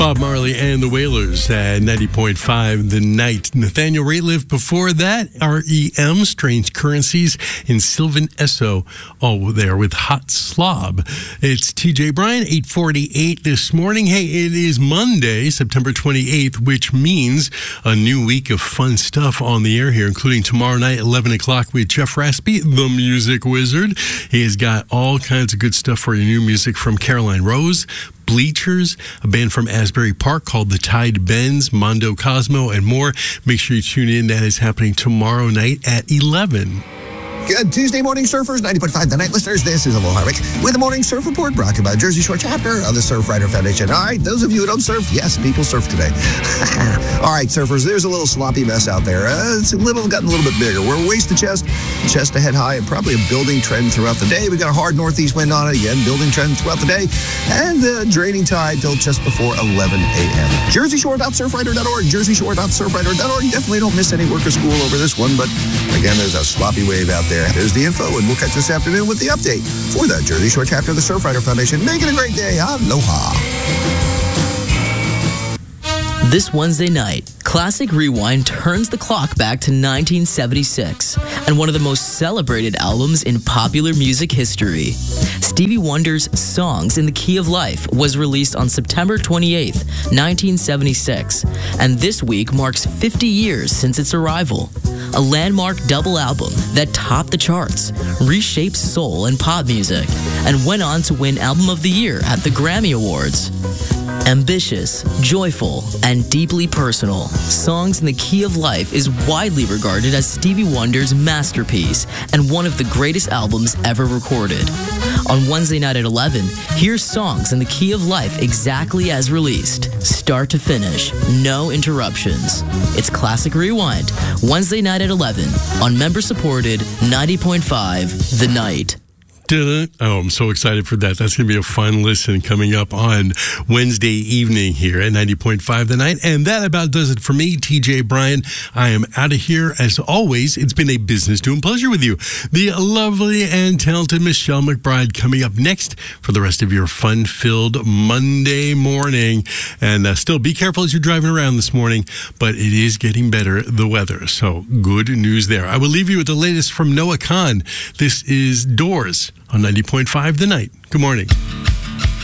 Bob Marley and the Wailers at 90.5 The Night. Nathaniel Rateliff before that, REM, Strange Currencies, and Sylvan Esso, all there with Hot Slob. It's TJ Bryan, 8:48 this morning. Hey, it is Monday, September 28th, which means a new week of fun stuff on the air here, including tomorrow night, 11 o'clock with Jeff Raspy, the Music Wizard. He has got all kinds of good stuff for your new music from Caroline Rose, Bleachers, a band from Asbury Park called The Tide Bends, Mondo Cosmo, and more. Make sure you tune in. That is happening tomorrow night at 11. Good Tuesday morning, surfers. 90.5 The Night listeners. This is Aloha Rick with the Morning Surf Report brought to you by Jersey Shore chapter of the Surfrider Foundation. All right, those of you who don't surf, yes, people surf today. All right, surfers, there's a little sloppy mess out there. It's gotten a little bit bigger. We're waist to chest to head high, and probably a building trend throughout the day. We got a hard northeast wind on it. Again, building trend throughout the day. And the draining tide till just before 11 a.m. JerseyShore.surfrider.org. JerseyShore.surfrider.org. Definitely don't miss any work or school over this one, but again, there's a sloppy wave out there. There's the info, and we'll catch this afternoon with the update for the Jersey Shore chapter of the Surfrider Foundation. Make it a great day. Aloha. This Wednesday night, Classic Rewind turns the clock back to 1976 and one of the most celebrated albums in popular music history. Stevie Wonder's Songs in the Key of Life was released on September 28th, 1976, and this week marks 50 years since its arrival. A landmark double album that topped the charts, reshaped soul and pop music, and went on to win Album of the Year at the Grammy Awards. Ambitious, joyful, and deeply personal, Songs in the Key of Life is widely regarded as Stevie Wonder's masterpiece and one of the greatest albums ever recorded. On Wednesday night at 11, hear Songs in the Key of Life exactly as released, start to finish, no interruptions. It's Classic Rewind, Wednesday night at 11 on member-supported 90.5 The Night. Oh, I'm so excited for that. That's going to be a fun listen coming up on Wednesday evening here at 90.5 The Night. And that about does it for me, TJ Bryan. I am out of here. As always, it's been a business doing pleasure with you. The lovely and talented Michelle McBride coming up next for the rest of your fun-filled Monday morning. And still be careful as you're driving around this morning, but it is getting better, the weather. So good news there. I will leave you with the latest from Noah Khan. This is Doors on 90.5 The Night. Good morning.